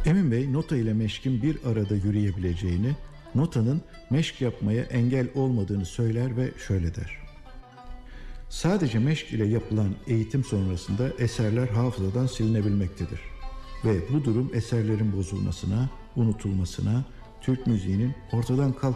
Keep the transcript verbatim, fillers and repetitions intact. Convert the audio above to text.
Emin Bey nota ile meşkin bir arada yürüyebileceğini, notanın meşk yapmaya engel olmadığını söyler ve şöyle der. Sadece meşk ile yapılan eğitim sonrasında eserler hafızadan silinebilmektedir. Ve bu durum eserlerin bozulmasına, unutulmasına, Türk müziğinin ortadan kalkmasına